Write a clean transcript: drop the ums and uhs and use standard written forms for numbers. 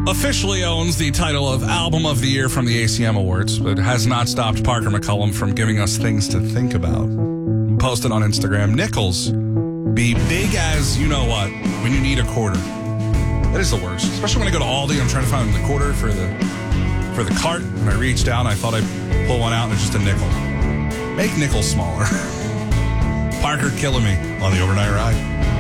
officially owns the title of Album of the Year from the ACM Awards, but has not stopped Parker McCollum from giving us things to think about. Posted on Instagram, nickels be big as you know what when you need a quarter. That is the worst, especially when I go to Aldi. I'm trying to find the quarter for the cart, and I reach down. I thought I'd pull one out, and it's just a nickel. Make nickels smaller. Parker killing me on the overnight ride.